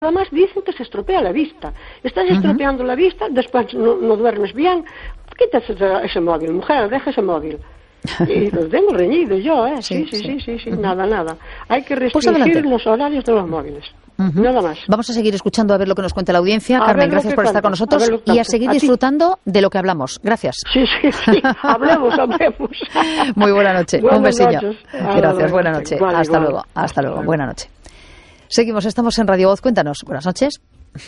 más dicen que se estropea la vista. Estás estropeando la vista, después no duermes bien. Quítate ese móvil, mujer, deja ese móvil. Y los tengo reñidos yo, ¿eh? Sí. Nada. Hay que restringir los horarios de los móviles. Nada más. Vamos a seguir escuchando a ver lo que nos cuenta la audiencia. Carmen, gracias por estar con nosotros y a seguir disfrutando de lo que hablamos. Gracias. Sí. Hablemos. Muy buena noche. Un besillo. Gracias, buena noche. Hasta luego. Buena noche. Seguimos, estamos en Radio Voz. Cuéntanos. Buenas noches.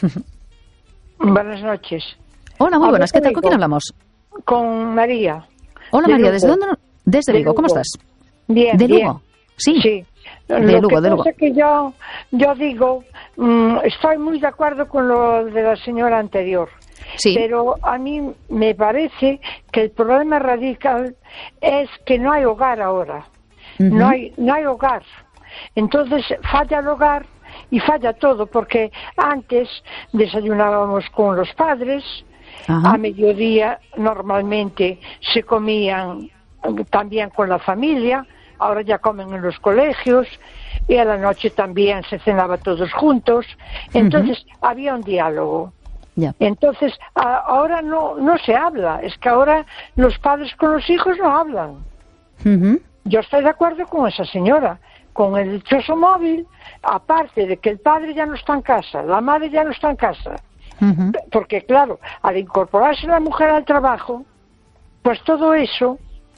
Buenas noches. Hola, muy buenas. ¿Qué tal? ¿Con quién hablamos? Con María. Hola, María. ¿Desde dónde? Desde Vigo. ¿Cómo estás? Bien. ¿De Lugo? Sí. De Lugo. Es que yo digo, estoy muy de acuerdo con lo de la señora anterior. Sí. Pero a mí me parece que el problema radical es que no hay hogar ahora. No hay hogar. Entonces falla el hogar y falla todo, porque antes desayunábamos con los padres, a mediodía normalmente se comían también con la familia, ahora ya comen en los colegios, y a la noche también se cenaba todos juntos, entonces había un diálogo. Entonces ahora no se habla, es que ahora los padres con los hijos no hablan. Yo estoy de acuerdo con esa señora, con el dichoso móvil, aparte de que el padre ya no está en casa, la madre ya no está en casa, porque claro, al incorporarse la mujer al trabajo, pues todo eso,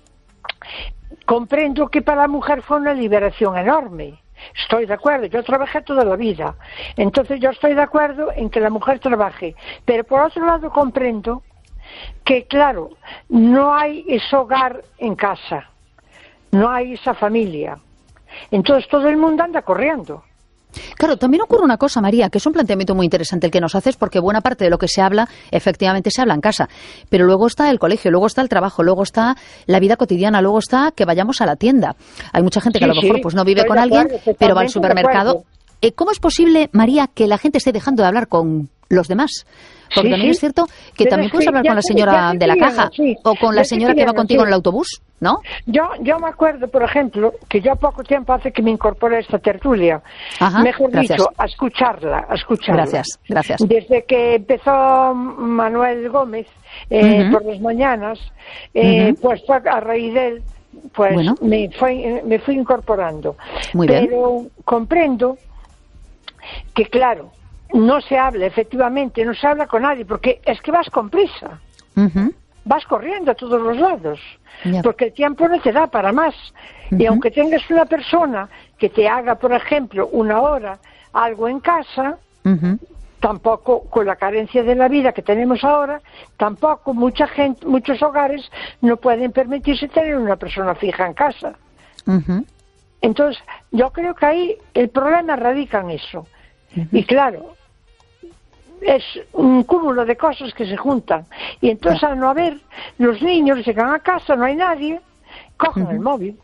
comprendo que para la mujer fue una liberación enorme. Estoy de acuerdo, yo trabajé toda la vida, entonces yo estoy de acuerdo en que la mujer trabaje, pero por otro lado comprendo que claro, no hay ese hogar en casa, no hay esa familia, entonces todo el mundo anda corriendo. Claro, también ocurre una cosa, María, que es un planteamiento muy interesante el que nos haces, porque buena parte de lo que se habla, efectivamente se habla en casa, pero luego está el colegio, luego está el trabajo, luego está la vida cotidiana, luego está que vayamos a la tienda. Hay mucha gente que a lo mejor pues no vive con alguien, pero va al supermercado. ¿Cómo es posible, María, que la gente esté dejando de hablar con los demás? Porque también es cierto que también puedes hablar con la señora de la caja o con la señora que va contigo en el autobús, ¿no? Yo me acuerdo, por ejemplo, que yo poco tiempo hace que me incorporé a esta tertulia, mejor dicho, a escucharla. Gracias. Desde que empezó Manuel Gómez por las mañanas, pues a raíz de él, pues me fui incorporando. Muy bien. Pero comprendo que, claro, no se habla, efectivamente, no se habla con nadie, porque es que vas con prisa. Vas corriendo a todos los lados, porque el tiempo no te da para más. Y aunque tengas una persona que te haga, por ejemplo, una hora algo en casa, tampoco, con la carencia de la vida que tenemos ahora, tampoco mucha gente, muchos hogares no pueden permitirse tener una persona fija en casa. Entonces, yo creo que ahí el problema radica en eso. Y claro, es un cúmulo de cosas que se juntan. Y entonces, al no haber, los niños llegan a casa, no hay nadie, cogen el móvil.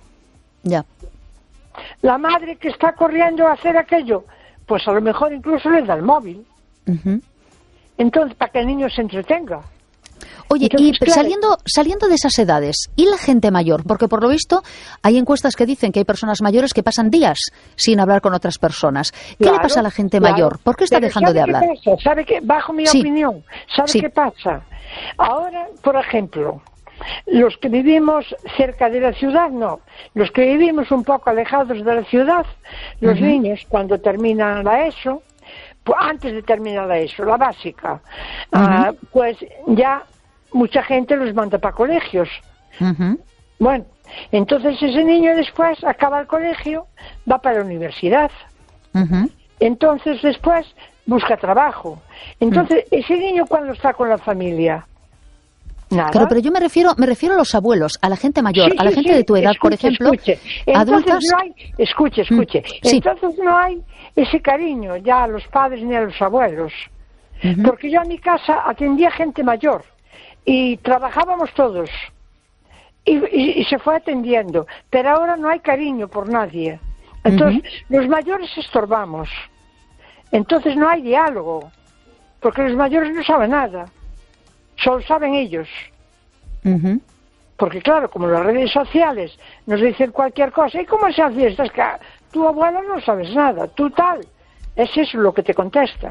La madre que está corriendo a hacer aquello, pues a lo mejor incluso les da el móvil. Entonces, para que el niño se entretenga. Oye, entonces, y claro, saliendo de esas edades, ¿y la gente mayor? Porque por lo visto hay encuestas que dicen que hay personas mayores que pasan días sin hablar con otras personas. ¿Qué le pasa a la gente mayor? ¿Por qué está dejando de hablar? ¿Sabe qué? Bajo mi opinión, ¿sabe qué pasa? Ahora, por ejemplo, los que vivimos cerca de la ciudad, no. Los que vivimos un poco alejados de la ciudad, los niños, cuando terminan la ESO, pues antes de terminar la ESO, la básica, pues ya mucha gente los manda para colegios. Bueno, entonces ese niño después acaba el colegio, va para la universidad. Entonces después busca trabajo. Entonces ese niño, cuando está con la familia, nada. Claro, pero yo me refiero a los abuelos, a la gente mayor, a la gente de tu edad, por ejemplo, adultas. No hay, escuche. Entonces no hay ese cariño ya a los padres ni a los abuelos. Porque yo a mi casa atendía gente mayor y trabajábamos todos y se fue atendiendo, pero ahora no hay cariño por nadie. Entonces los mayores estorbamos, entonces no hay diálogo, porque los mayores no saben nada, solo saben ellos. Porque claro, como las redes sociales nos dicen cualquier cosa, ¿y cómo se hace esto? Es que tu abuela no sabes nada, tú tal. Es eso lo que te contesta.